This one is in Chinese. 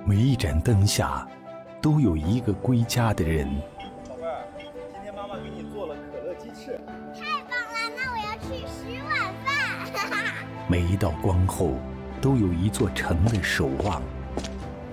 每一盏灯下，都有一个归家的人。 宝贝儿，今天妈妈给你做了可乐鸡翅。 太棒了，那我要吃10碗饭。 每一道光后，都有一座城的守望。